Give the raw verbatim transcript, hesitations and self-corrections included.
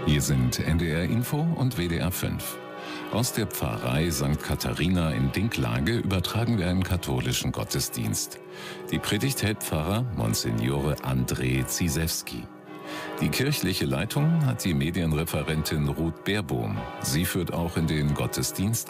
Hier sind N D R Info und W D R fünf. Aus der Pfarrei Sankt Katharina in Dinklage übertragen wir einen katholischen Gottesdienst. Die Predigt hält Pfarrer Monsignore André Zizewski. Die kirchliche Leitung hat die Medienreferentin Ruth Baerbohm. Sie führt auch in den Gottesdienst